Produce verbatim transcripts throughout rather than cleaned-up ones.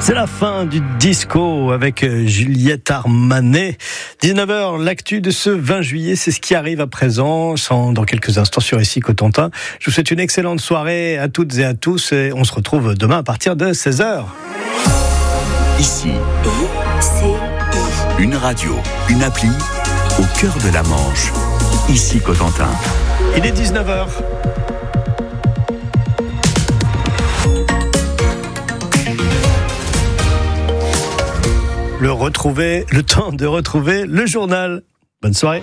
C'est la fin du disco avec Juliette Armanet. dix-neuf heures, l'actu de ce vingt juillet, c'est ce qui arrive à présent, sans, dans quelques instants sur Ici Cotentin. Je vous souhaite une excellente soirée à toutes et à tous et on se retrouve demain à partir de seize heures. Ici, une radio, une appli au cœur de la Manche. Ici Cotentin. Il est dix-neuf heures. Le retrouver, le temps de retrouver le journal. Bonne soirée.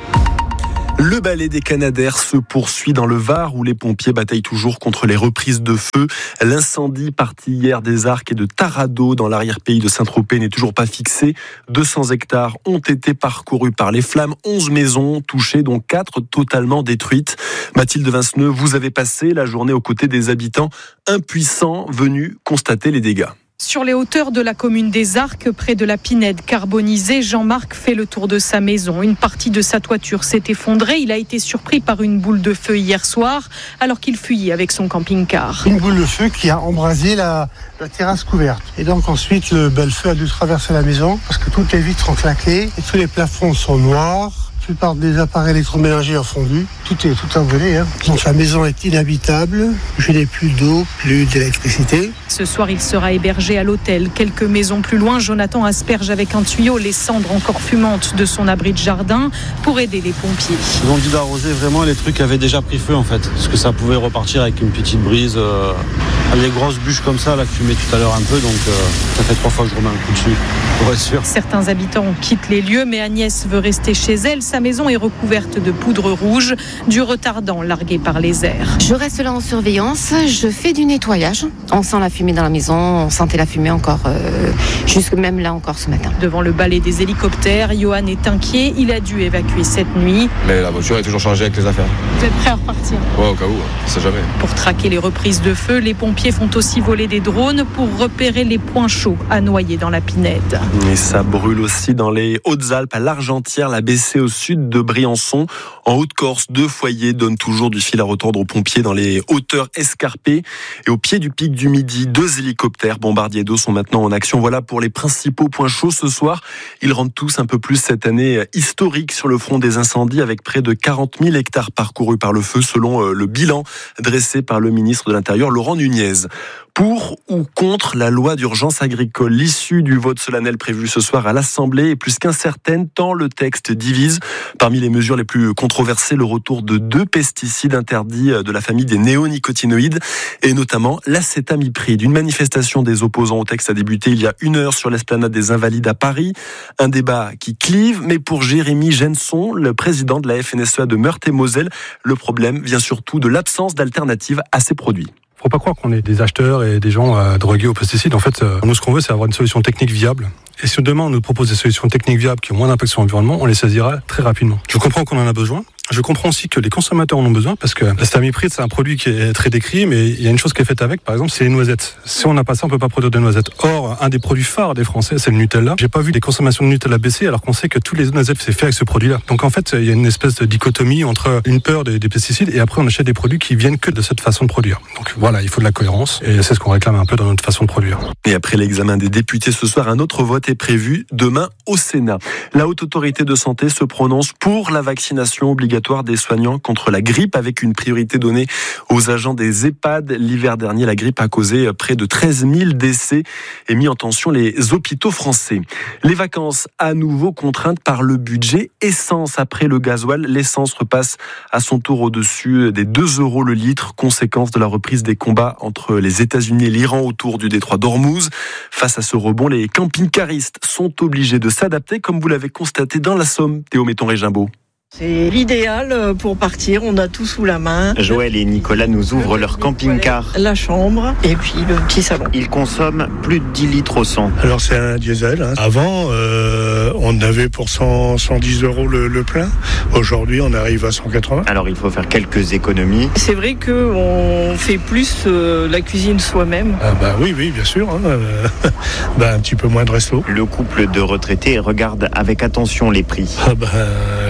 Le balai des Canadaires se poursuit dans le Var où les pompiers bataillent toujours contre les reprises de feu. L'incendie parti hier des Arcs et de Tarado dans l'arrière-pays de Saint-Tropez n'est toujours pas fixé. deux cents hectares ont été parcourus par les flammes. onze maisons touchées, dont quatre totalement détruites. Mathilde Vinceneux, vous avez passé la journée aux côtés des habitants impuissants venus constater les dégâts. Sur les hauteurs de la commune des Arcs, près de la Pinède carbonisée, Jean-Marc fait le tour de sa maison. Une partie de sa toiture s'est effondrée. Il a été surpris par une boule de feu hier soir, alors qu'il fuyait avec son camping-car. Une boule de feu qui a embrasé la, la terrasse couverte. Et donc ensuite, le bel feu a dû traverser la maison, parce que toutes les vitres sont claquées et tous les plafonds sont noirs. La plupart des appareils électroménagers ont fondu. Tout est tout envolé. Hein. Donc la maison est inhabitable. Je n'ai plus d'eau, plus d'électricité. Ce soir, il sera hébergé à l'hôtel. Quelques maisons plus loin, Jonathan asperge avec un tuyau les cendres encore fumantes de son abri de jardin pour aider les pompiers. Ils ont dit d'arroser vraiment les trucs qui avaient déjà pris feu en fait. Parce que ça pouvait repartir avec une petite brise. Euh, les grosses bûches comme ça, là, que tu mets tout à l'heure un peu. Donc euh, ça fait trois fois que je remets un coup dessus, pour être sûr. Certains habitants quittent les lieux, mais Agnès veut rester chez elle. Sa maison est recouverte de poudre rouge, du retardant largué par les airs. Je reste là en surveillance, je fais du nettoyage. On sent la fumée dans la maison, on sentait la fumée encore, euh, jusque même là encore ce matin. Devant le balai des hélicoptères, Johan est inquiet, il a dû évacuer cette nuit. Mais la voiture est toujours chargée avec les affaires. Vous êtes prêt à repartir ? Ouais, au cas où, on sait jamais. Pour traquer les reprises de feu, les pompiers font aussi voler des drones pour repérer les points chauds à noyer dans la Pinède. Et ça brûle aussi dans les Hautes-Alpes, à l'Argentière, la B C au sud de Briançon. En Haute-Corse, deux foyers donnent toujours du fil à retordre aux pompiers dans les hauteurs escarpées. Et au pied du pic du Midi, deux hélicoptères bombardiers d'eau sont maintenant en action. Voilà pour les principaux points chauds ce soir. Ils rendent tous un peu plus cette année historique sur le front des incendies avec près de quarante mille hectares parcourus par le feu selon le bilan dressé par le ministre de l'Intérieur, Laurent Nunez. Pour ou contre la loi d'urgence agricole, l'issue du vote solennel prévu ce soir à l'Assemblée est plus qu'incertaine tant le texte divise. Parmi les mesures les plus controversées, le retour de deux pesticides interdits de la famille des néonicotinoïdes et notamment l'acétamipride. Une manifestation des opposants au texte a débuté il y a une heure sur l'esplanade des Invalides à Paris. Un débat qui clive, mais pour Jérémy Genson, le président de la F N S E A de Meurthe-et-Moselle, le problème vient surtout de l'absence d'alternative à ces produits. Faut pas croire qu'on est des acheteurs et des gens euh, drogués aux pesticides. En fait, euh, nous, ce qu'on veut, c'est avoir une solution technique viable. Et si demain, on nous propose des solutions techniques viables qui ont moins d'impact sur l'environnement, on les saisira très rapidement. Je comprends qu'on en a besoin. Je comprends aussi que les consommateurs en ont besoin parce que l'acétamipride, c'est un produit qui est très décrit, mais il y a une chose qui est faite avec, par exemple, c'est les noisettes. Si on n'a pas ça, on peut pas produire de noisettes. Or, un des produits phares des Français, c'est le Nutella. J'ai pas vu les consommations de Nutella baisser alors qu'on sait que tous les noisettes, c'est fait avec ce produit-là. Donc en fait, il y a une espèce de dichotomie entre une peur des, des pesticides et après on achète des produits qui viennent que de cette façon de produire. Donc voilà, il faut de la cohérence et c'est ce qu'on réclame un peu dans notre façon de produire. Et après l'examen des députés ce soir, un autre vote est prévu demain au Sénat. La Haute Autorité de Santé se prononce pour la vaccination obligatoire des soignants contre la grippe avec une priorité donnée aux agents des EHPAD. L'hiver dernier, la grippe a causé près de treize mille décès et mis en tension les hôpitaux français. Les vacances à nouveau contraintes par le budget essence. Après le gasoil, l'essence repasse à son tour au-dessus des deux euros le litre, conséquence de la reprise des combats entre les États-Unis et l'Iran autour du détroit d'Ormuz. Face à ce rebond, les camping-caristes sont obligés de s'adapter, comme vous l'avez constaté dans la Somme, Théo Metton-Régimbaud. C'est l'idéal pour partir, on a tout sous la main. Joël et Nicolas nous ouvrent leur camping-car. La chambre et puis le petit salon. Ils consomment plus de dix litres au cent. Alors c'est un diesel. Hein. Avant, euh, on avait pour cent, cent dix euros le, le plein. Aujourd'hui, on arrive à cent quatre-vingts. Alors il faut faire quelques économies. C'est vrai qu'on fait plus euh, la cuisine soi-même. Ah bah oui, oui, bien sûr. Hein. Euh, bah, un petit peu moins de resto. Le couple de retraités regarde avec attention les prix. Ah bah, les prochains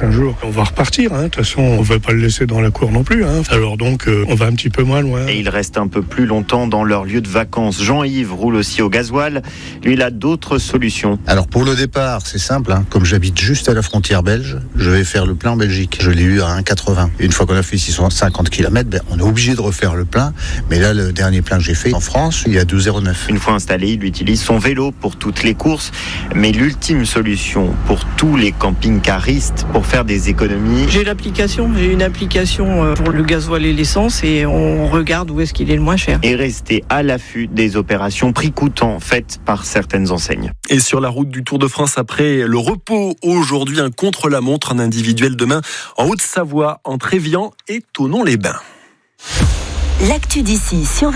prochains jours, on va repartir. Hein. De toute façon, on ne va pas le laisser dans la cour non plus. Hein. Alors donc, euh, on va un petit peu moins loin. Et ils restent un peu plus longtemps dans leur lieu de vacances. Jean-Yves roule aussi au gasoil. Lui, il a d'autres solutions. Alors pour le départ, c'est simple. Hein. Comme j'habite juste à la frontière belge, je vais faire le plein en Belgique. Je l'ai eu à un virgule quatre-vingts. Une fois qu'on a fait six cent cinquante kilomètres, ben, on est obligé de refaire le plein. Mais là, le dernier plein que j'ai fait en France, il y a douze virgule zéro neuf. Une fois installé, il utilise son vélo pour toutes les courses. Mais l'ultime solution pour tous les camping-caristes, pour faire des économies... J'ai l'application, j'ai une application pour le gasoil et l'essence et on regarde où est-ce qu'il est le moins cher. Et rester à l'affût des opérations prix coûtant faites par certaines enseignes. Et sur la route du Tour de France, après le repos aujourd'hui, un contre-la-montre, un individuel demain en Haute-Savoie, entre Évian et Thonon-les-Bains. L'actu d'ici sur